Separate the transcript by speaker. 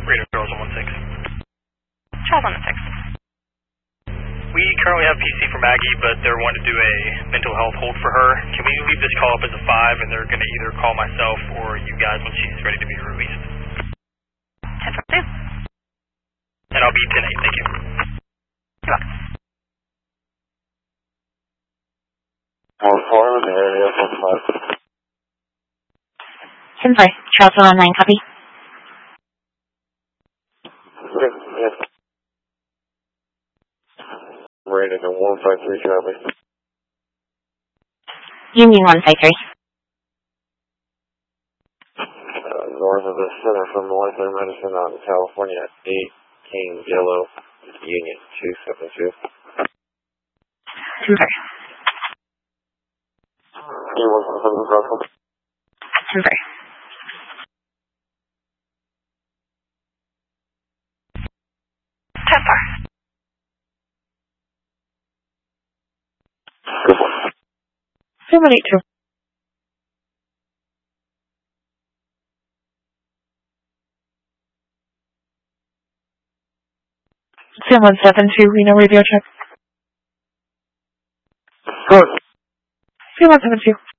Speaker 1: Radio Charles 116.
Speaker 2: Charles 116.
Speaker 1: We currently have PC for Maggie, but they're wanting to do a mental health hold for her. Can we leave this call up as a 5, and they're going to either call myself or you guys when she's ready to be released?
Speaker 2: 10-2.
Speaker 1: And I'll be 10-8, thank you.
Speaker 2: You're welcome.
Speaker 3: 4-4 with the area 4-5.
Speaker 2: 10-4. Charles 119, copy.
Speaker 3: Yes. Rated at 153, copy.
Speaker 2: Union 153.
Speaker 3: North of the Center for Molecular Medicine on California, 8 Kings Yellow, Union 272.
Speaker 2: 10-4.
Speaker 3: Union 177, Russell.
Speaker 2: 10-4. 10-4. 782. 172, Reno radio check.
Speaker 3: Good.
Speaker 2: 172.